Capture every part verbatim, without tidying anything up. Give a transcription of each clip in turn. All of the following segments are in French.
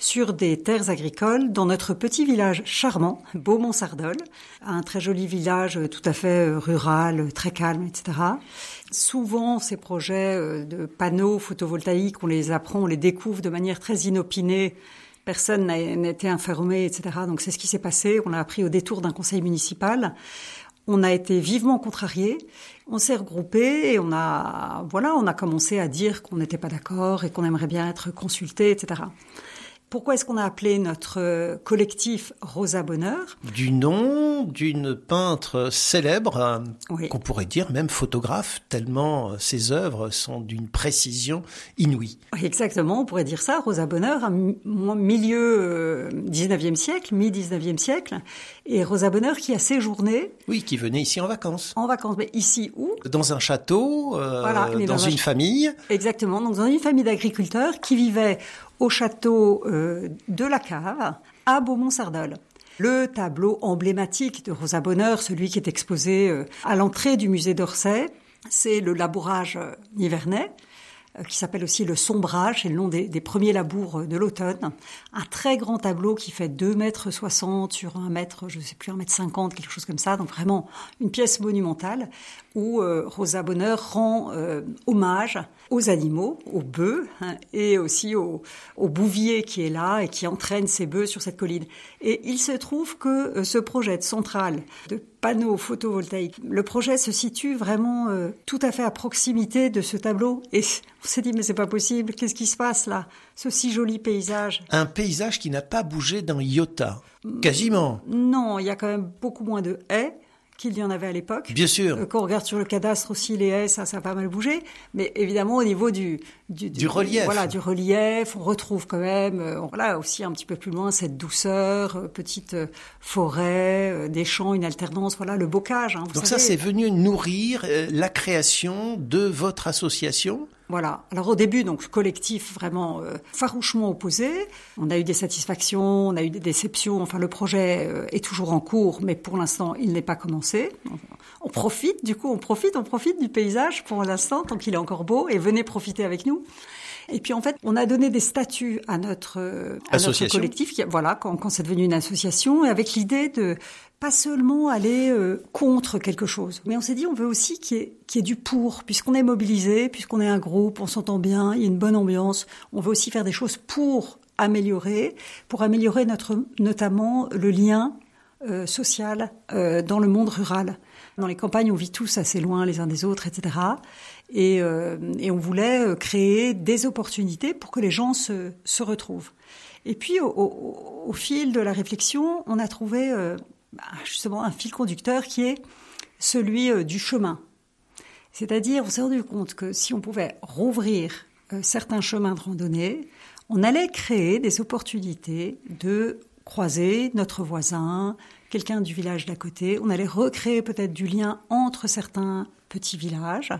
sur des terres agricoles dans notre petit village charmant, Beaumont-Sardol, un très joli village tout à fait rural, très calme, et cetera. Souvent, ces projets de panneaux photovoltaïques, on les apprend, on les découvre de manière très inopinée. Personne n'a été informé, et cetera. Donc c'est ce qui s'est passé. On l'a appris au détour d'un conseil municipal. On a été vivement contrariés. On s'est regroupés et on a, voilà, on a commencé à dire qu'on n'était pas d'accord et qu'on aimerait bien être consultés, et cetera. Pourquoi est-ce qu'on a appelé notre collectif Rosa Bonheur ? Du nom d'une peintre célèbre, oui. qu'on pourrait dire même photographe, tellement ses œuvres sont d'une précision inouïe. Oui, exactement, on pourrait dire ça. Rosa Bonheur, un milieu dix-neuvième siècle, mi-dix-neuvième siècle. Et Rosa Bonheur qui a séjourné... Oui, qui venait ici en vacances. En vacances, mais ici où ? Dans un château, euh, voilà, dans, dans une un... famille. Exactement, donc dans une famille d'agriculteurs qui vivaient au château euh, de la Cave, à Beaumont-Sardol. Le tableau emblématique de Rosa Bonheur, celui qui est exposé euh, à l'entrée du musée d'Orsay, c'est le labourage euh, nivernais, euh, qui s'appelle aussi le sombrage, c'est le nom des, des premiers labours de l'automne. Un très grand tableau qui fait deux mètres soixante sur un mètre, je ne sais plus, un mètre cinquante, quelque chose comme ça, donc vraiment une pièce monumentale, où euh, Rosa Bonheur rend euh, hommage aux animaux, aux bœufs, hein, et aussi au, au bouvier qui est là et qui entraîne ses bœufs sur cette colline. Et il se trouve que euh, ce projet de centrale de panneaux photovoltaïques, le projet se situe vraiment euh, tout à fait à proximité de ce tableau. Et on s'est dit, mais c'est pas possible, qu'est-ce qui se passe là ? Ce si joli paysage. Un paysage qui n'a pas bougé d'un iota, quasiment. Non, il y a quand même beaucoup moins de haies qu'il y en avait à l'époque. Bien sûr. Quand on regarde sur le cadastre aussi, les haies, ça, ça a pas mal bougé. Mais évidemment, au niveau du... Du, du, du relief. Voilà, du relief, on retrouve quand même, euh, voilà, aussi un petit peu plus loin, cette douceur, euh, petite euh, forêt, euh, des champs, une alternance, voilà, le bocage. Hein, vous Donc savez. Ça, c'est venu nourrir euh, la création de votre association ? Voilà. Alors au début, donc collectif vraiment euh, farouchement opposé. On a eu des satisfactions, on a eu des déceptions. Enfin, le projet euh, est toujours en cours, mais pour l'instant, il n'est pas commencé. On, on profite, du coup, on profite, on profite du paysage pour l'instant, tant qu'il est encore beau. Et venez profiter avec nous. Et puis en fait, on a donné des statuts à notre, à notre collectif, qui, voilà, quand, quand c'est devenu une association, et avec l'idée de pas seulement aller euh, contre quelque chose, mais on s'est dit on veut aussi qu'il y ait, qu'il y ait du pour, puisqu'on est mobilisé, puisqu'on est un groupe, on s'entend bien, il y a une bonne ambiance, on veut aussi faire des choses pour améliorer, pour améliorer notre, notamment le lien euh, social euh, dans le monde rural. Dans les campagnes, on vit tous assez loin les uns des autres, et cetera. Et, euh, et on voulait créer des opportunités pour que les gens se, se retrouvent. Et puis, au, au, au fil de la réflexion, on a trouvé euh, justement un fil conducteur qui est celui euh, du chemin. C'est-à-dire, on s'est rendu compte que si on pouvait rouvrir euh, certains chemins de randonnée, on allait créer des opportunités de croiser notre voisin, quelqu'un du village d'à côté. On allait recréer peut-être du lien entre certains petits villages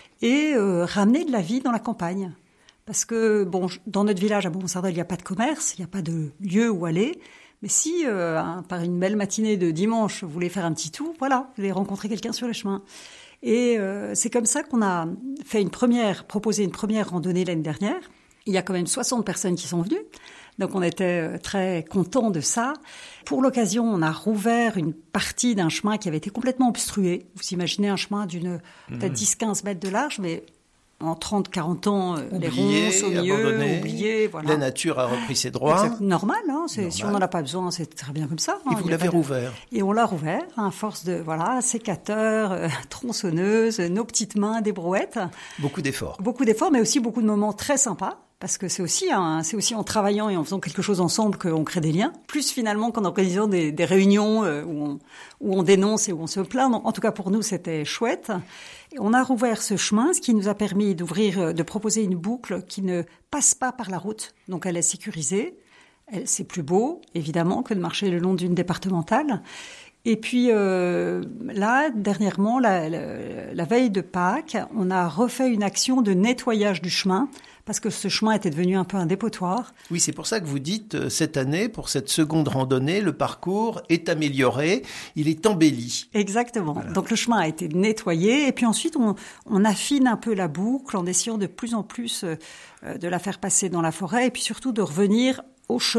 et euh, ramener de la vie dans la campagne. Parce que, bon, dans notre village à Beaumont-Sardol, il n'y a pas de commerce, il n'y a pas de lieu où aller. Mais si, euh, hein, par une belle matinée de dimanche, vous voulez faire un petit tour, voilà, vous allez rencontrer quelqu'un sur le chemin. Et euh, c'est comme ça qu'on a fait une première, proposé une première randonnée l'année dernière. Il y a quand même soixante personnes qui sont venues. Donc on était très contents de ça. Pour l'occasion, on a rouvert une partie d'un chemin qui avait été complètement obstrué. Vous imaginez un chemin d'une mmh. peut-être dix à quinze mètres de large, mais en trente à quarante ans, oublié, les ronces au milieu, abandonné, oubliés. Voilà. La nature a repris ses droits. Exact, normal, hein, c'est, normal. Si on n'en a pas besoin, c'est très bien comme ça. Et hein, vous l'avez rouvert. De... Et on l'a rouvert, à force de voilà, sécateurs, euh, tronçonneuses, nos petites mains, des brouettes. Beaucoup d'efforts. Beaucoup d'efforts, mais aussi beaucoup de moments très sympas. Parce que c'est aussi, hein, c'est aussi en travaillant et en faisant quelque chose ensemble qu'on crée des liens. Plus finalement qu'en organisant des, des réunions euh, où, on, où on dénonce et où on se plaint. Donc, en tout cas, pour nous, c'était chouette. Et on a rouvert ce chemin, ce qui nous a permis d'ouvrir, de proposer une boucle qui ne passe pas par la route. Donc, elle est sécurisée. Elle, c'est plus beau, évidemment, que de marcher le long d'une départementale. Et puis euh, là, dernièrement, la, la, la veille de Pâques, on a refait une action de nettoyage du chemin parce que ce chemin était devenu un peu un dépotoir. Oui, c'est pour ça que vous dites, euh, cette année, pour cette seconde randonnée, le parcours est amélioré, il est embelli. Exactement. Voilà. Donc le chemin a été nettoyé et puis ensuite on, on affine un peu la boucle en essayant de plus en plus euh, de la faire passer dans la forêt et puis surtout de revenir au chemin.